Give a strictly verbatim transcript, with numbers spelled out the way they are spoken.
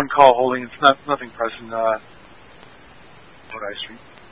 one call holding. It's not nothing pressing. Uh, Lodi Street.